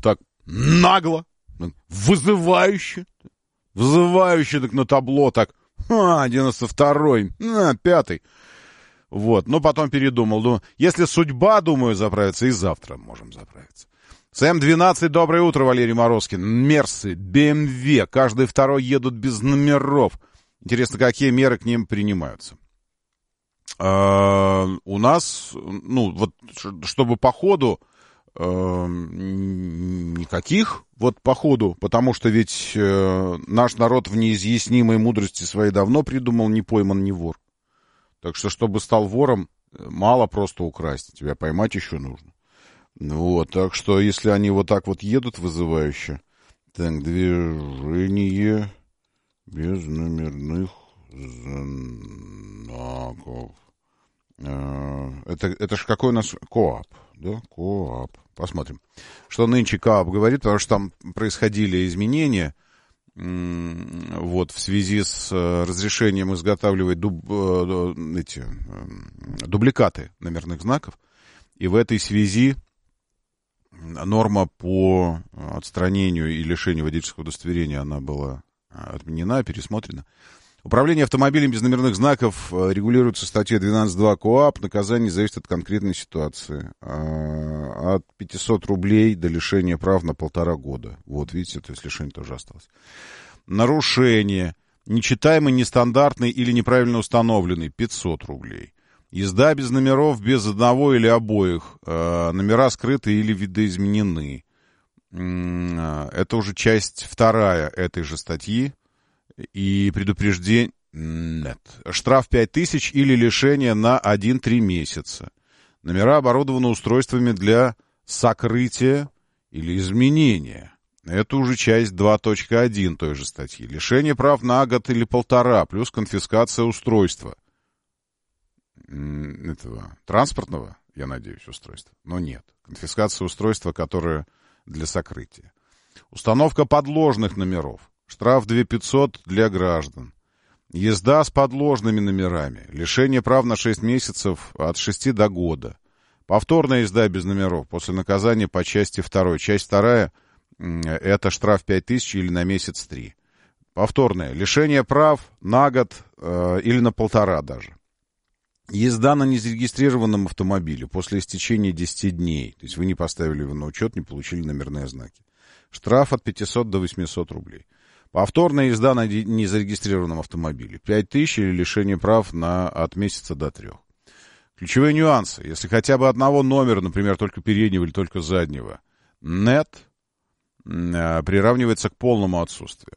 так нагло, вызывающе так на табло, так, 92-й, 5-й. Вот, но потом передумал. Думаю, если судьба, думаю, заправится, и завтра можем заправиться. СМ-12, доброе утро, Валерий Морозкин. Мерсы, БМВ, каждый второй едут без номеров. Интересно, какие меры к ним принимаются? У нас, ну, вот, чтобы по ходу, никаких, вот по ходу, потому что ведь наш народ в неизъяснимой мудрости своей давно придумал: не пойман, не вор. Так что, чтобы стал вором, мало просто украсть, тебя поймать еще нужно. Вот, так что, если они вот так вот едут вызывающе, так, движение без номерных знаков. Это ж какой у нас КоАП, да? КоАП. Посмотрим, что нынче КоАП говорит, потому что там происходили изменения вот, в связи с разрешением изготавливать дубликаты номерных знаков. И в этой связи норма по отстранению и лишению водительского удостоверения, она была отменена, пересмотрена. Управление автомобилем без номерных знаков регулируется статьей 12.2 КоАП. Наказание зависит от конкретной ситуации. От 500 рублей до лишения прав на 1,5 года. Вот, видите, то есть лишение тоже осталось. Нарушение. Нечитаемый, нестандартный или неправильно установленный. 500 рублей. Езда без номеров, без одного или обоих. Номера скрыты или видоизменены. Это уже часть 2 этой же статьи. И предупреждение... Нет. Штраф 5000 или лишение на 1-3 месяца. Номера оборудованы устройствами для сокрытия или изменения. Это уже часть 2.1 той же статьи. Лишение прав на год или 1,5, плюс конфискация устройства. Этого транспортного, я надеюсь, устройства. Но нет. Конфискация устройства, которое для сокрытия. Установка подложных номеров. Штраф 2500 для граждан. Езда с подложными номерами. Лишение прав на 6 месяцев от 6 до года. Повторная езда без номеров после наказания по части 2. Часть 2 это штраф 5000 или на месяц 3. Повторное. Лишение прав на год или на 1,5 даже. Езда на незарегистрированном автомобиле после истечения 10 дней. То есть вы не поставили его на учет, не получили номерные знаки. Штраф от 500 до 800 рублей. Повторная езда на незарегистрированном автомобиле. 5000 или лишение прав от месяца до 3. Ключевые нюансы. Если хотя бы одного номера, например, только переднего или только заднего, нет, приравнивается к полному отсутствию.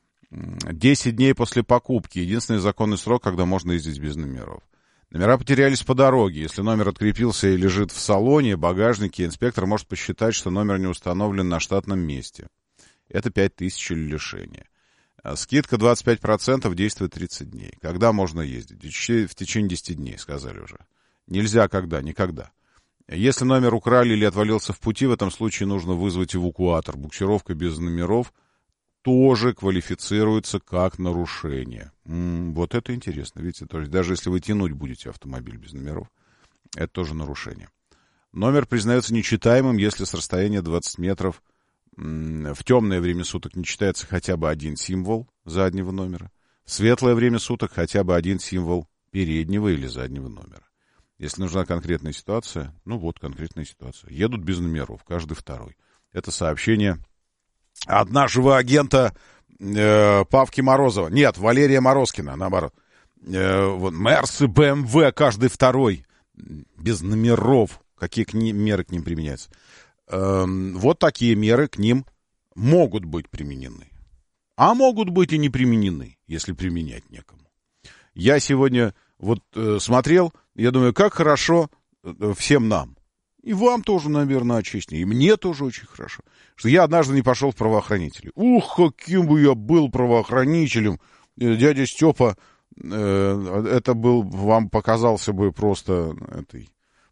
10 дней после покупки. Единственный законный срок, когда можно ездить без номеров. Номера потерялись по дороге. Если номер открепился и лежит в салоне, багажнике, инспектор может посчитать, что номер не установлен на штатном месте. Это 5000 или лишение. Скидка 25%, действует 30 дней. Когда можно ездить? В течение 10 дней, сказали уже. Нельзя когда, никогда. Если номер украли или отвалился в пути, в этом случае нужно вызвать эвакуатор. Буксировка без номеров тоже квалифицируется как нарушение. Вот это интересно. Видите, то есть даже если вы тянуть будете автомобиль без номеров, это тоже нарушение. Номер признается нечитаемым, если с расстояния 20 метров в темное время суток не читается хотя бы один символ заднего номера. В светлое время суток хотя бы один символ переднего или заднего номера. Если нужна конкретная ситуация, ну вот конкретная ситуация. Едут без номеров, каждый второй. Это сообщение от нашего агента Павки Морозова. Нет, Валерия Морозкина, наоборот. Вот, Мерс и БМВ каждый второй. Без номеров. Какие меры к ним применяются? Вот такие меры к ним могут быть применены. А могут быть и не применены, если применять некому. Я сегодня вот смотрел, я думаю, как хорошо всем нам. И вам тоже, наверное, отчестнее. И мне тоже очень хорошо. Что я однажды не пошел в правоохранители. Ух, каким бы я был правоохранителем. Дядя Степа, это был, вам показался бы просто этой,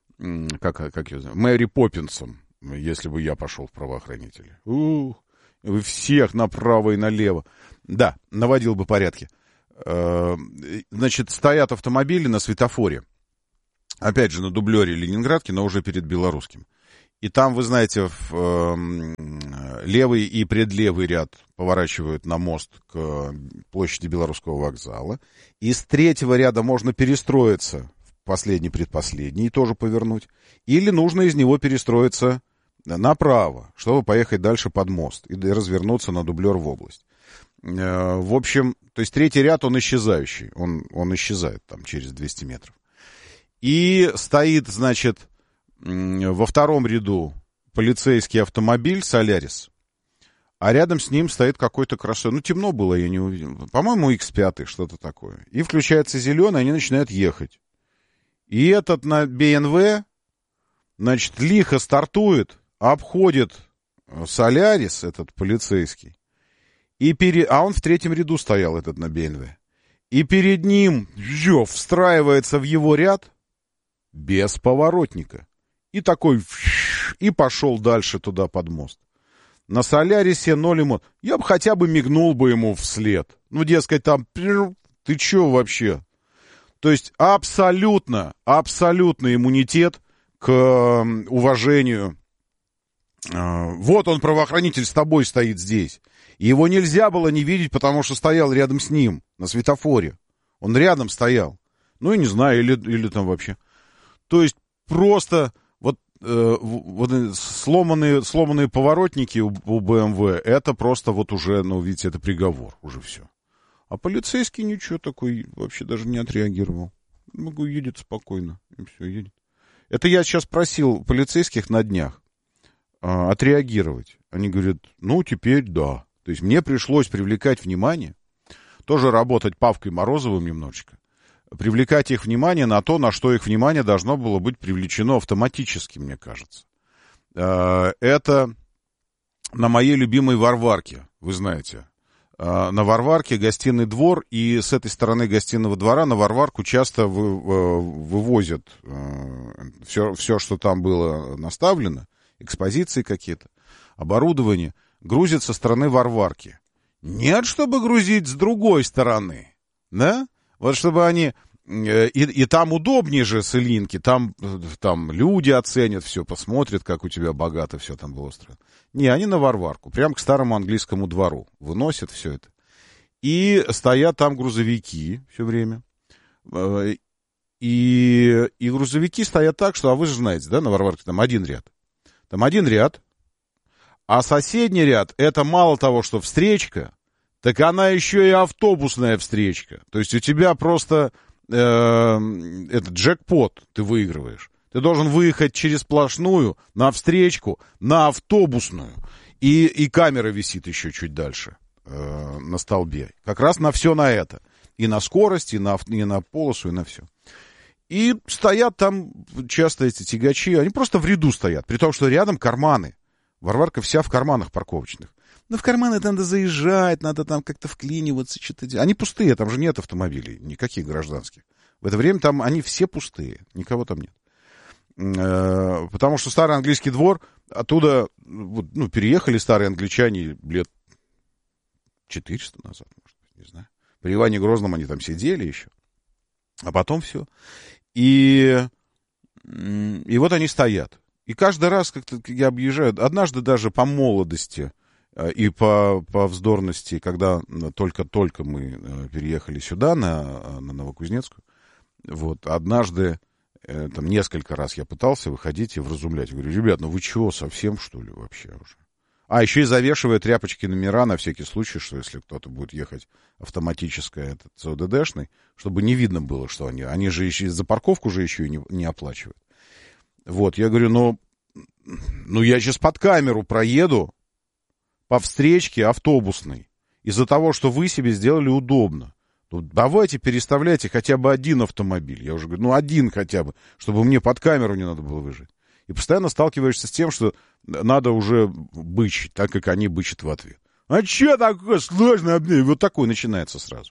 как ее зовут, Мэри Поппинсом, если бы я пошел в правоохранители. Ух, вы всех направо и налево. Да, наводил бы порядки. Значит, стоят автомобили на светофоре. Опять же, на дублере Ленинградки, но уже перед Белорусским. И там, вы знаете, левый и предлевый ряд поворачивают на мост к площади Белорусского вокзала. Из третьего ряда можно перестроиться в последний-предпоследний и тоже повернуть. Или нужно из него перестроиться направо, чтобы поехать дальше под мост и развернуться на дублер в область. В общем, то есть третий ряд, он исчезающий. Он исчезает там через 200 метров. И стоит, значит, во втором ряду полицейский автомобиль «Солярис», а рядом с ним стоит какой-то кроссовер. Ну, темно было, я не увидел. По-моему, X5, что-то такое. И включается зеленый, они начинают ехать. И этот на БНВ, значит, лихо стартует, обходит «Солярис», этот полицейский, а он в третьем ряду стоял, этот на БНВ. И перед ним встраивается в его ряд без поворотника. И такой, и пошел дальше туда под мост. На «Солярисе» 0 эмоций. Я бы хотя бы мигнул бы ему вслед. Ну, дескать, там, ты чё вообще? То есть абсолютно иммунитет к уважению. Вот он, правоохранитель, с тобой стоит здесь. И его нельзя было не видеть, потому что стоял рядом с ним на светофоре. Он рядом стоял. Ну, я не знаю, или там вообще. То есть просто вот сломанные поворотники у БМВ, это просто вот уже, ну, видите, это приговор, уже все. А полицейский ничего такой вообще даже не отреагировал. Могу, едет спокойно, и все, едет. Это я сейчас просил полицейских на днях отреагировать. Они говорят, ну, теперь да. То есть мне пришлось привлекать внимание, тоже работать Павкой Морозовым немножечко, привлекать их внимание на то, на что их внимание должно было быть привлечено автоматически, мне кажется. Это на моей любимой Варварке, вы знаете. На Варварке гостиный двор, и с этой стороны гостиного двора на Варварку часто вывозят все, что там было наставлено, экспозиции какие-то, оборудование, грузят со стороны Варварки. Нет, чтобы грузить с другой стороны, да? Вот чтобы они... И там удобнее же с Ильинки, там люди оценят все, посмотрят, как у тебя богато все там было устроено. Не, они на Варварку, прям к старому английскому двору выносят все это. И стоят там грузовики все время. И грузовики стоят так, что, а вы же знаете, да, на Варварке там один ряд. Там один ряд, а соседний ряд, это мало того, что встречка, так она еще и автобусная встречка. То есть у тебя просто этот джекпот ты выигрываешь. Ты должен выехать через сплошную на встречку, на автобусную. И камера висит еще чуть дальше на столбе. Как раз на все на это. И на скорость, и на полосу, и на все. И стоят там часто эти тягачи, они просто в ряду стоят. При том, что рядом карманы. Варварка вся в карманах парковочных. Но в карманы надо заезжать, надо там как-то вклиниваться, что-то делать. Они пустые, там же нет автомобилей, никаких гражданских. В это время там они все пустые, никого там нет. Потому что старый английский двор, оттуда, ну, переехали старые англичане лет 400 назад, может быть, не знаю. При Иване Грозном они там сидели еще. А потом все. И вот они стоят. И каждый раз как-то я объезжаю, однажды даже по молодости и по вздорности, когда только-только мы переехали сюда, на Новокузнецкую, вот, однажды, там несколько раз я пытался выходить и вразумлять. Я говорю, ребят, ну вы чего, совсем, что ли, вообще уже? А, еще и завешивая тряпочки номера на всякий случай, что если кто-то будет ехать автоматическое, этот ЦОДДшный, чтобы не видно было, что они же еще за парковку же еще и не оплачивают. Вот, я говорю, ну я сейчас под камеру проеду по встречке автобусной из-за того, что вы себе сделали удобно. Ну, давайте переставляйте хотя бы один автомобиль. Я уже говорю, ну один хотя бы, чтобы мне под камеру не надо было выезжать. И постоянно сталкиваешься с тем, что надо уже бычить, так как они бычат в ответ. А че такое сложное? Вот такое начинается сразу.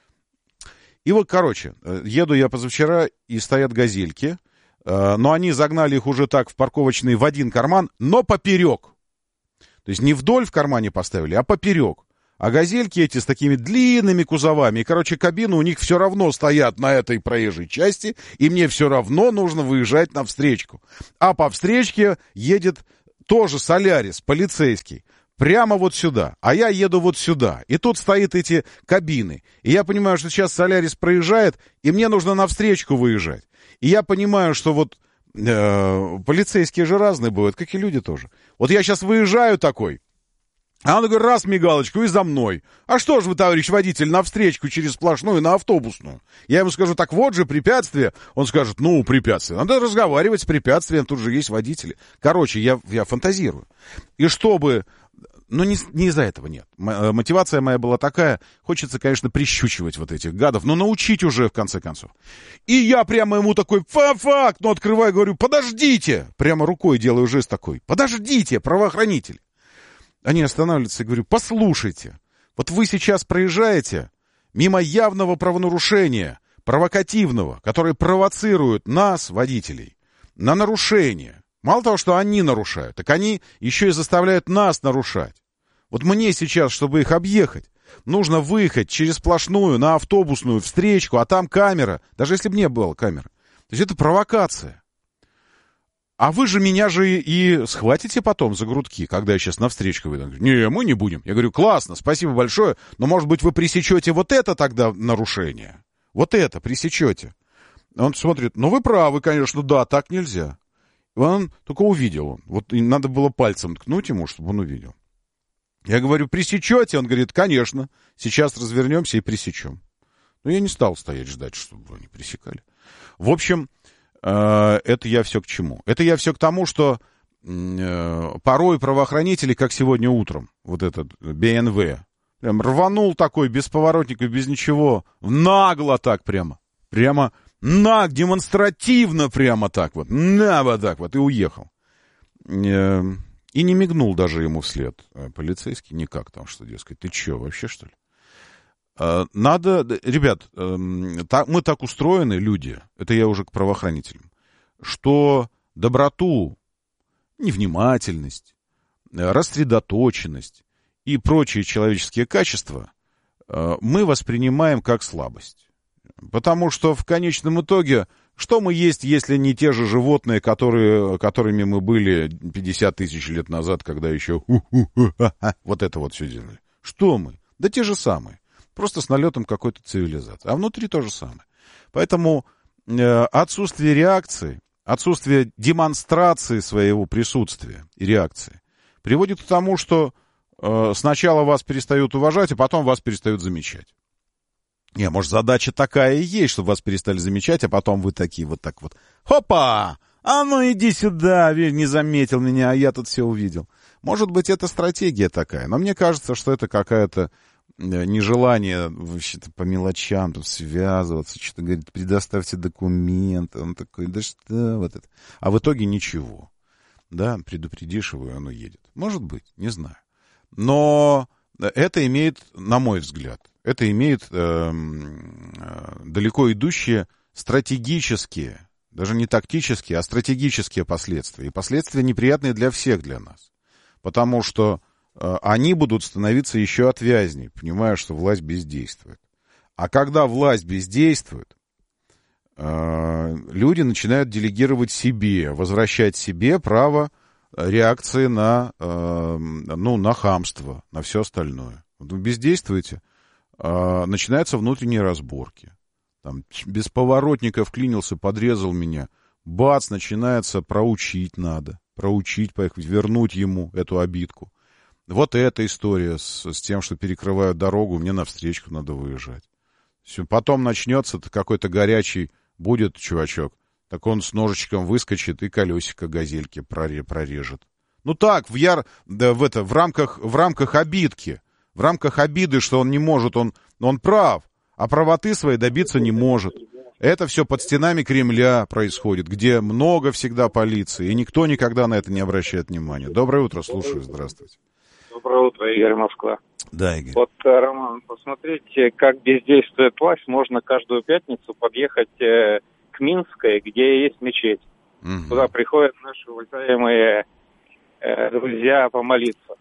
И вот, короче, еду я позавчера, и стоят газельки, но они загнали их уже так в парковочный в один карман, но поперек. То есть не вдоль в кармане поставили, а поперек. А газельки эти с такими длинными кузовами, и, короче, кабины у них все равно стоят на этой проезжей части, и мне все равно нужно выезжать на встречку. А по встречке едет тоже Солярис, полицейский, прямо вот сюда, а я еду вот сюда. И тут стоят эти кабины. И я понимаю, что сейчас Солярис проезжает, и мне нужно на встречку выезжать. И я понимаю, что вот полицейские же разные бывают, как и люди тоже. Вот я сейчас выезжаю такой, а он говорит, раз мигалочку и за мной. А что же вы, товарищ водитель, на встречку через сплошную, на автобусную? Я ему скажу, так вот же препятствие. Он скажет, ну, препятствие. Надо разговаривать с препятствием, тут же есть водители. Короче, я фантазирую. И чтобы... Ну, не из-за этого нет. Мотивация моя была такая, хочется, конечно, прищучивать вот этих гадов, но научить уже, в конце концов. И я прямо ему такой, факт, ну, открываю, говорю, подождите. Прямо рукой делаю жест такой, подождите, правоохранитель. Они останавливаются и говорю, послушайте, вот вы сейчас проезжаете мимо явного правонарушения, провокативного, которое провоцирует нас, водителей, на нарушение. Мало того, что они нарушают, так они еще и заставляют нас нарушать. Вот мне сейчас, чтобы их объехать, нужно выехать через сплошную на автобусную встречку, а там камера, даже если бы не было камеры. То есть это провокация. А вы же меня же и схватите потом за грудки, когда я сейчас на встречку выйду. Не, мы не будем. Я говорю, классно, спасибо большое, но, может быть, вы пресечете вот это тогда нарушение? Вот это пресечете. Он смотрит, ну, вы правы, конечно, да, так нельзя. Он только увидел. Вот и надо было пальцем ткнуть ему, чтобы он увидел. Я говорю, пресечете? Он говорит, конечно. Сейчас развернемся и пресечем. Но я не стал стоять ждать, чтобы они пресекали. В общем, это я все к чему? Это я все к тому, что порой правоохранители, как сегодня утром, вот этот БНВ, прям рванул такой, без поворотников, без ничего, нагло так прямо демонстративно прямо так вот, вот так вот, и уехал. И не мигнул даже ему вслед полицейский, никак там, что, дескать, ты че, вообще, что ли? Надо, ребят, мы так устроены, люди, это я уже к правоохранителям, что доброту, невнимательность, рассредоточенность и прочие человеческие качества мы воспринимаем как слабость. Потому что в конечном итоге, что мы есть, если не те же животные, которыми мы были 50 тысяч лет назад, когда еще вот это вот все делали? Что мы? Да те же самые. Просто с налетом какой-то цивилизации. А внутри то же самое. Поэтому отсутствие реакции, отсутствие демонстрации своего присутствия и реакции приводит к тому, что сначала вас перестают уважать, а потом вас перестают замечать. Не, может, задача такая и есть, чтобы вас перестали замечать, а потом вы такие вот так вот. Хопа! А ну иди сюда, не заметил меня, а я тут все увидел. Может быть, это стратегия такая, но мне кажется, что это какая-то нежелание вообще-то по мелочам тут связываться, что-то говорит, предоставьте документы. Он такой, да что вот это. А в итоге ничего. Да, предупредишь его, и оно едет. Может быть, не знаю. Но это имеет, на мой взгляд, это имеет далеко идущие стратегические, даже не тактические, а стратегические последствия. И последствия неприятные для всех, для нас. Потому что они будут становиться еще отвязнее, понимая, что власть бездействует. А когда власть бездействует, люди начинают делегировать себе, возвращать себе право реакции на хамство, на все остальное. Вы бездействуете, начинаются внутренние разборки. Там, без поворотника вклинился, подрезал меня. Бац, начинается, проучить надо. Проучить, поехать, вернуть ему эту обидку. Вот эта история с тем, что перекрывают дорогу, мне навстречу надо выезжать. Все. Потом начнется какой-то горячий, будет чувачок, так он с ножичком выскочит и колесико газельки прорежет. Ну так, в рамках обидки. В рамках обиды, что он не может, он прав, а правоты своей добиться не может. Это все под стенами Кремля происходит, где много всегда полиции, и никто никогда на это не обращает внимания. Доброе утро, слушаю, здравствуйте. Доброе утро, Игорь, Москва. Да, Игорь. Вот, Роман, посмотрите, как бездействует власть. Можно каждую пятницу подъехать к Минской, где есть мечеть. Угу. Туда приходят наши уважаемые друзья помолиться.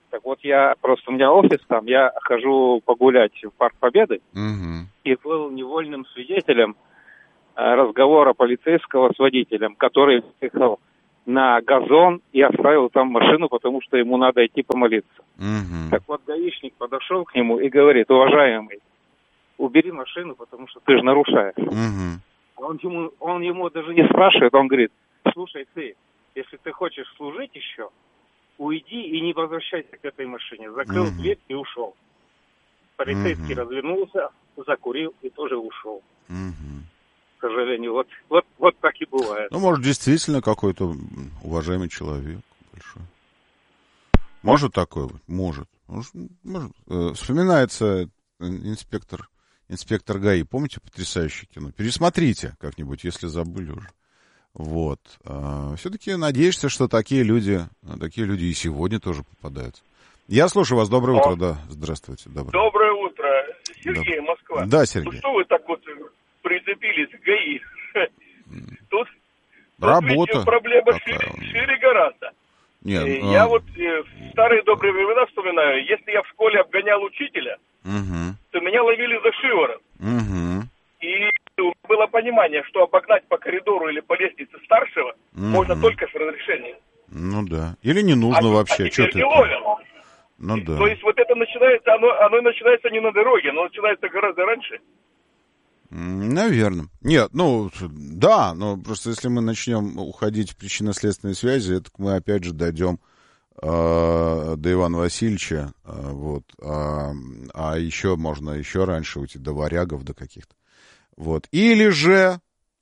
Так вот, у меня офис там, я хожу погулять в Парк Победы, и был невольным свидетелем разговора полицейского с водителем, который ехал на газон и оставил там машину, потому что ему надо идти помолиться. Так вот, гаишник подошел к нему и говорит: уважаемый, убери машину, потому что ты же нарушаешь. Он ему даже не спрашивает, он говорит: слушай, ты, если ты хочешь служить еще, уйди и не возвращайся к этой машине. Закрыл дверь и ушел. Полицейский развернулся, закурил и тоже ушел. К сожалению, вот так и бывает. Ну, может, действительно какой-то уважаемый человек большой. Может такое быть? Может. Вспоминается инспектор ГАИ. Помните потрясающее кино? Пересмотрите как-нибудь, если забыли уже. Вот. Все-таки надеешься, что такие люди и сегодня тоже попадаются. Я слушаю вас. Доброе утро. Да, здравствуйте. Доброе утро. Сергей, Москва. Да, Сергей. Ну что вы так вот прицепились к ГАИ? Тут работа проблема шире гораздо. Нет, я вот в старые добрые времена вспоминаю, если я в школе обгонял учителя, то меня ловили за шиворот. И было понимание, что обогнать по коридору или по лестнице старшего можно только с разрешения. Ну да. Или не нужно вообще. Теперь не ловят. Ну да. То есть вот это начинается, оно начинается не на дороге, оно начинается гораздо раньше. Наверное. Нет, да, но просто если мы начнем уходить в причинно-следственные связи, это мы опять же дойдем до Ивана Васильевича, вот, а еще можно еще раньше уйти до варягов, до каких-то. Вот. Или же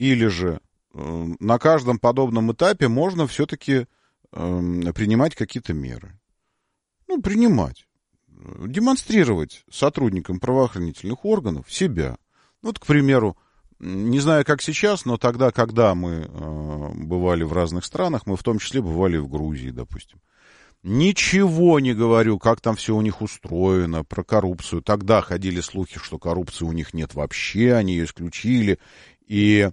на каждом подобном этапе можно все-таки принимать какие-то меры. Принимать. Демонстрировать сотрудникам правоохранительных органов себя. Вот, к примеру, не знаю, как сейчас, но тогда, когда мы бывали в разных странах, мы в том числе бывали в Грузии, допустим. Ничего не говорю, как там все у них устроено, про коррупцию. Тогда ходили слухи, что коррупции у них нет вообще, они ее исключили. И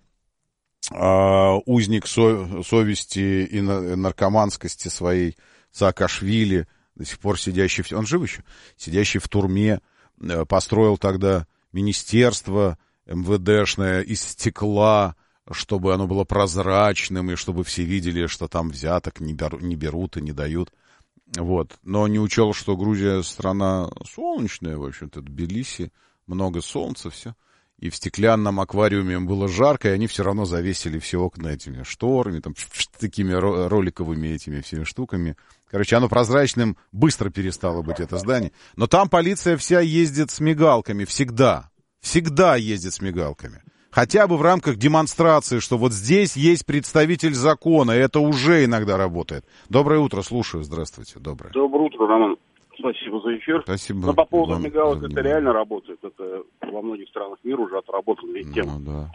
узник совести и наркоманскости своей Саакашвили, до сих пор сидящий, он жив еще, сидящий в турме, построил тогда министерство МВДшное из стекла, чтобы оно было прозрачным, и чтобы все видели, что там взяток не берут и не дают. Вот. Но не учел, что Грузия страна солнечная, в общем-то, Тбилиси, много солнца, все. И в стеклянном аквариуме им было жарко, и они все равно завесили все окна этими шторами, там, такими роликовыми этими всеми штуками. Короче, оно прозрачным быстро перестало быть, это здание. Но там полиция вся ездит с мигалками, всегда. Всегда ездит с мигалками. Хотя бы в рамках демонстрации, что вот здесь есть представитель закона, и это уже иногда работает. Доброе утро, слушаю, здравствуйте, доброе. Доброе утро, Роман. Спасибо за эфир. Спасибо. Но по поводу мигалок, это реально работает. Это во многих странах мира уже отработана эта тема. Да.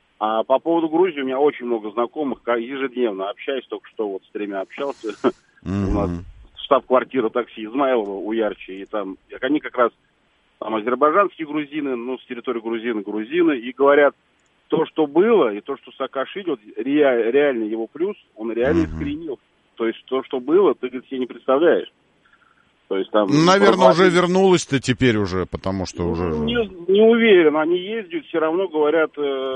А по поводу Грузии у меня очень много знакомых, ежедневно общаюсь, только что вот с 3 общался. У нас штаб-квартира такси Измайлова у Ярче, и там они как раз там азербайджанские грузины, с территории грузины, и говорят, то, что было, и то, что Саакашвили, вот, реально его плюс, он реально искоренил. То есть то, что было, ты, говорит, себе не представляешь. То есть там... Наверное, уже вернулось-то теперь уже, потому что уже... Не уверен, они ездят, все равно говорят,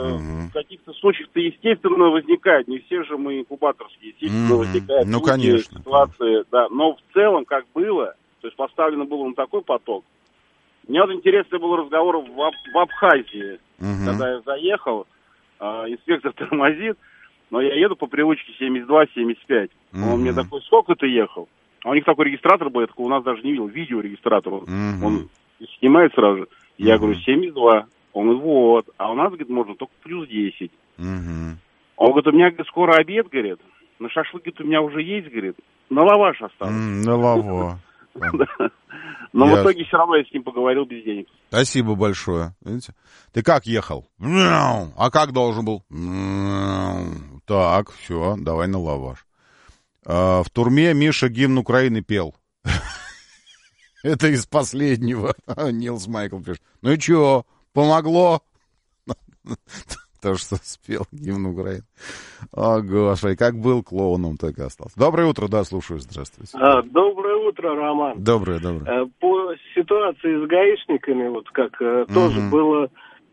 в каких-то случаях-то естественно возникает, не все же мы инкубаторские, естественно возникают конечно, ситуации, конечно. Да, но в целом, как было, то есть поставлено было на такой поток. Мне вот интересный был разговор в Абхазии, когда я заехал, инспектор тормозит, но я еду по привычке 72-75. Он мне такой, сколько ты ехал? А у них такой регистратор был, я такой у нас даже не видел, видеорегистратор. Он снимает сразу же. Я говорю, 72. Он говорит, вот. А у нас, говорит, можно только плюс 10. Он говорит, у меня, говорит, скоро обед, говорит. На шашлык, говорит, у меня уже есть, говорит. На лаваш осталось. На лаво. Но в итоге все равно я с ним поговорил без денег. Спасибо большое. Видите? Ты как ехал? А как должен был? Так, все, давай на лаваш. В турме Миша гимн Украины пел. Это из последнего. Нилс Майкл пишет. Ну и чё, помогло? То, что спел гимн Украины. О, Господи, как был клоуном, так и остался. Доброе утро, да, слушаю, здравствуйте. Доброе утро, Роман. Доброе. По ситуации с гаишниками, вот как тоже было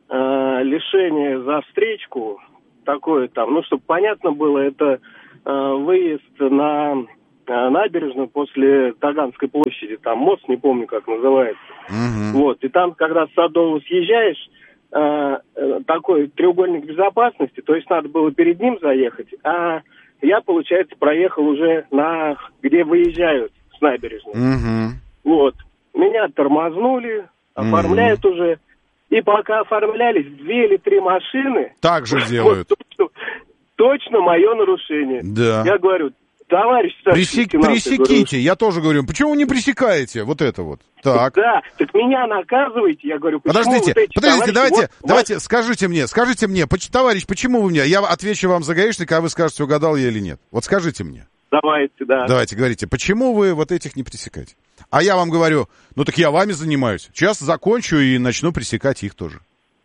лишение за встречку, такое там, ну, чтобы понятно было, это выезд на набережную после Таганской площади, там мост, не помню, как называется. Вот, и там, когда с Садового съезжаешь, такой треугольник безопасности, то есть надо было перед ним заехать, а я, получается, проехал уже где выезжают с набережной. Вот, меня тормознули, оформляют уже, и пока оформлялись 2 или 3 машины... Так же делают. Точно мое нарушение. Да. Я говорю, товарищ... Пресеките, я тоже говорю, почему вы не пресекаете вот это вот? Так. Да, так меня наказываете, я говорю, почему Подождите, давайте, скажите мне, товарищ, почему вы меня? Я отвечу вам за гаишника, а вы скажете, угадал я или нет. Вот скажите мне. Давайте, да. Давайте, говорите, почему вы вот этих не пресекаете? А я вам говорю, ну так я вами занимаюсь. Сейчас закончу и начну пресекать их тоже.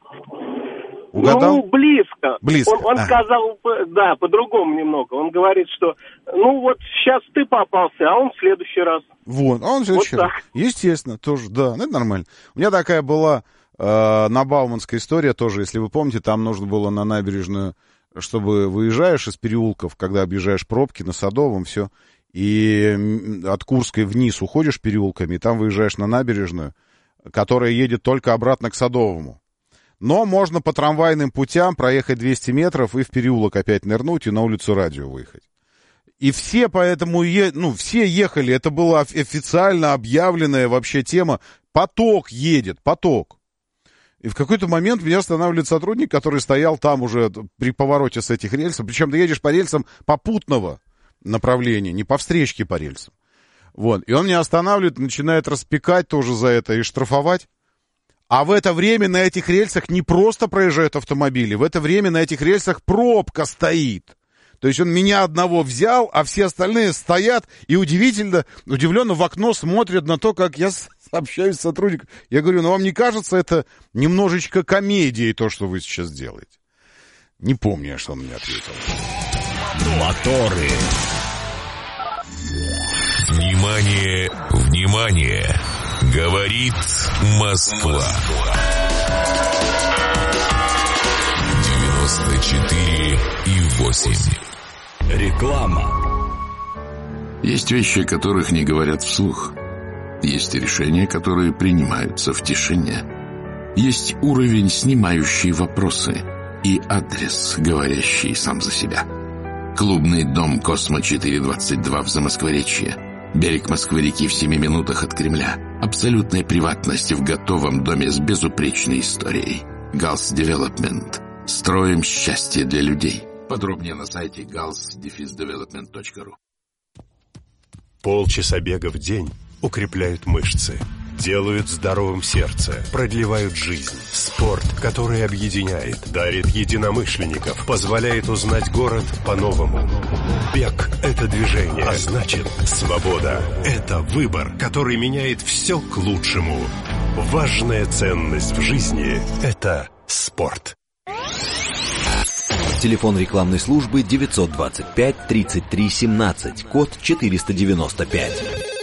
Угадал? Ну, близко. Он сказал, да, по-другому немного. Он говорит, что, ну вот сейчас ты попался, а он в следующий раз. Вот, а он в следующий раз. Естественно, тоже, да, это нормально. У меня такая была на Бауманской история тоже, если вы помните, там нужно было на набережную, чтобы выезжаешь из переулков, когда объезжаешь пробки на Садовом, все, и от Курской вниз уходишь переулками, и там выезжаешь на набережную, которая едет только обратно к Садовому. Но можно по трамвайным путям проехать 200 метров и в переулок опять нырнуть и на улицу Радио выехать. И все поэтому, все ехали, это была официально объявленная вообще тема. Поток едет, поток. И в какой-то момент меня останавливает сотрудник, который стоял там уже при повороте с этих рельсов. Причем ты едешь по рельсам попутного направления, не по встречке по рельсам. Вот. И он меня останавливает, начинает распекать тоже за это и штрафовать. А в это время на этих рельсах не просто проезжают автомобили, в это время на этих рельсах пробка стоит. То есть он меня одного взял, а все остальные стоят и удивленно в окно смотрят на то, как я общаюсь с сотрудником. Я говорю, ну вам не кажется это немножечко комедией, то, что вы сейчас делаете? Не помню, что он мне ответил. Моторы. Внимание, внимание! Говорит Москва. 94,8. Реклама. Есть вещи, о которых не говорят вслух. Есть решения, которые принимаются в тишине. Есть уровень, снимающий вопросы, и адрес, говорящий сам за себя. Клубный дом «Космо-422» в Замоскворечье. Берег Москвы-реки в 7 минутах от Кремля. Абсолютная приватность в готовом доме с безупречной историей. Галс Девелопмент. Строим счастье для людей. Подробнее на сайте gals-development.ru. Полчаса бега в день укрепляют мышцы, делают здоровым сердце, продлевают жизнь. Спорт, который объединяет, дарит единомышленников, позволяет узнать город по-новому. Бег – это движение, а значит, свобода – это выбор, который меняет все к лучшему. Важная ценность в жизни – это спорт. Телефон рекламной службы 925-33-17, код 495.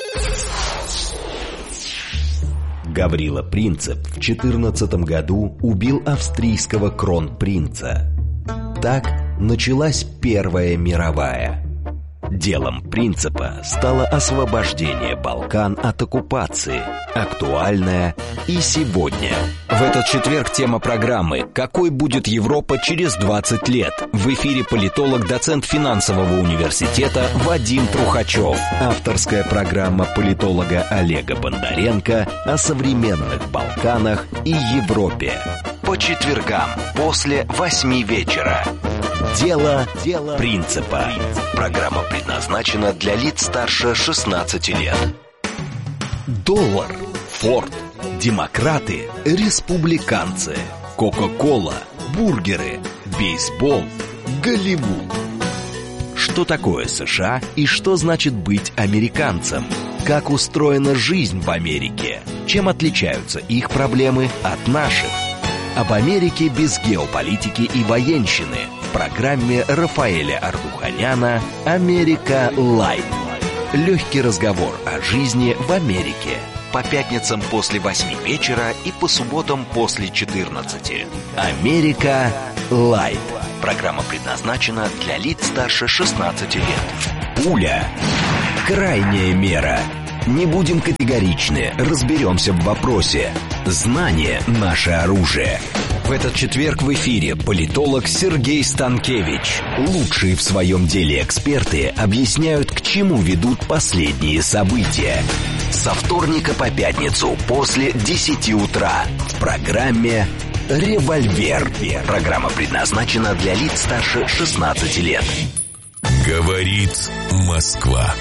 Гаврила Принцип в 14 году убил австрийского кронпринца. Так началась Первая мировая. Делом Принципа стало освобождение Балкан от оккупации, актуальное и сегодня. В этот четверг тема программы «Какой будет Европа через 20 лет?» В эфире политолог, доцент финансового университета Вадим Трухачев. Авторская программа политолога Олега Бондаренко о современных Балканах и Европе. По четвергам после 8 вечера. Дело Принципа. Программа предназначена для лиц старше 16 лет. Доллар, Форд, демократы, республиканцы, Кока-кола, бургеры, бейсбол, Голливуд. Что такое США и что значит быть американцем? Как устроена жизнь в Америке? Чем отличаются их проблемы от наших? Об Америке без геополитики и военщины в программе Рафаэля Ардуханяна «Америка Лайт». легкий разговор о жизни в Америке. По пятницам после 8 вечера и по субботам после 14. «Америка Лайт». Программа предназначена для лиц старше 16 лет. Пуля. Крайняя мера. Не будем категоричны, разберемся в вопросе. Знание – наше оружие. В этот четверг в эфире политолог Сергей Станкевич. Лучшие в своем деле эксперты объясняют, к чему ведут последние события. Со вторника по пятницу после 10 утра в программе «Револьвер». Программа предназначена для лиц старше 16 лет. Говорит Москва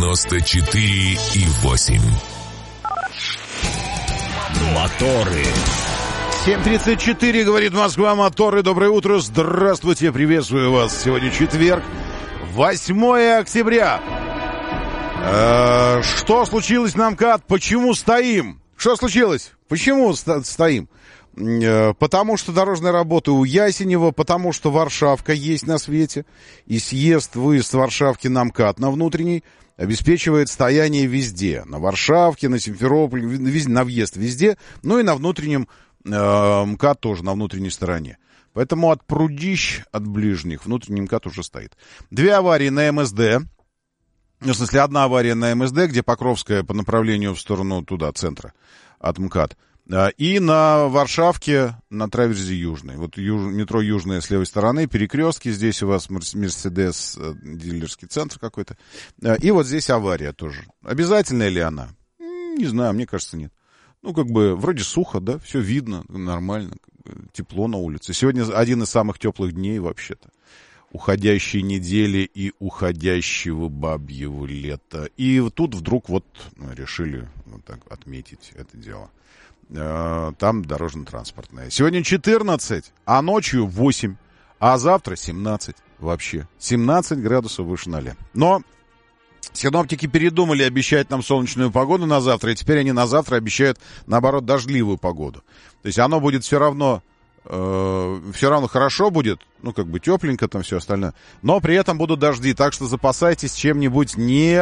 94,8. Моторы. 7:34, говорит Москва, моторы. Доброе утро, здравствуйте, приветствую вас. Сегодня четверг, 8 октября. Что случилось на МКАД? Почему стоим? Что случилось? Почему стоим? Потому что дорожные работы у Ясенева, потому что Варшавка есть на свете, и выезд с Варшавки на МКАД на внутренний обеспечивает стояние везде. На Варшавке, на Симферополе, на въезд везде, ну и на внутреннем МКАД тоже, на внутренней стороне. Поэтому от прудищ, от ближних, внутренний МКАД уже стоит. 2 аварии на МСД. В смысле, 1 авария на МСД, где Покровская по направлению в сторону туда, центра, от МКАД. И на Варшавке, на траверзе Южной. Вот метро Южная с левой стороны, перекрестки. Здесь у вас Мерседес, дилерский центр какой-то. И вот здесь авария тоже. Обязательная ли она? Не знаю, мне кажется, нет. Ну, как бы, вроде сухо, да, все видно, нормально, тепло на улице. Сегодня один из самых теплых дней вообще-то. Уходящей недели и уходящего бабьего лета. И тут вдруг вот решили вот так отметить это дело. Там дорожно-транспортное. Сегодня 14, а ночью 8, а завтра 17 вообще. 17 градусов выше 0. Но синоптики передумали обещать нам солнечную погоду на завтра, и теперь они на завтра обещают, наоборот, дождливую погоду. То есть оно будет все равно хорошо будет, ну, как бы тепленько там все остальное, но при этом будут дожди, так что запасайтесь чем-нибудь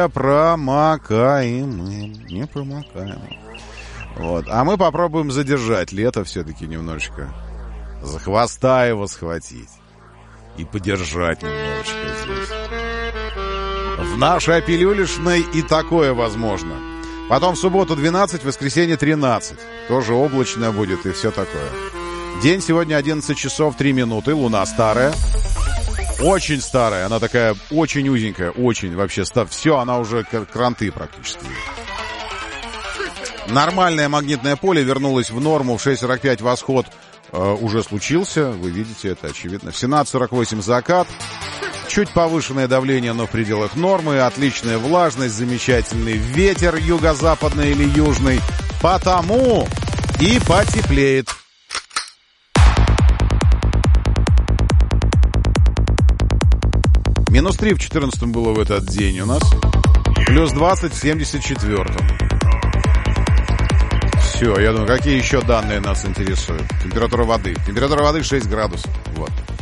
непромокаемым. Вот. А мы попробуем задержать лето все-таки немножечко. За хвоста его схватить. И подержать немножечко здесь. В нашей пилюлишной и такое возможно. Потом в субботу 12, в воскресенье 13. Тоже облачно будет и все такое. День сегодня 11 часов 3 минуты. Луна старая. Очень старая. Она такая очень узенькая. Очень вообще. Все, она уже кранты практически. Нормальное магнитное поле вернулось в норму. В 6:45 восход уже случился. Вы видите, это очевидно. В 17:48 закат. Чуть повышенное давление, но в пределах нормы. Отличная влажность, замечательный ветер юго-западный или южный. Потому и потеплеет. -3 в 14-м было в этот день у нас. +20 в 74-м. Все, я думаю, какие еще данные нас интересуют? Температура воды. Температура воды 6 градусов. Вот.